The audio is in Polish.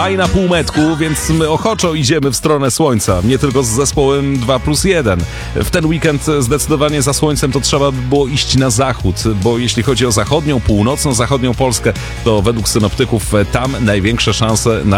i na półmetku, więc my ochoczo idziemy w stronę słońca, nie tylko z zespołem 2+1. W ten weekend zdecydowanie za słońcem to trzeba by było iść na zachód, bo jeśli chodzi o zachodnią, północno-zachodnią Polskę, to według synoptyków tam największe szanse na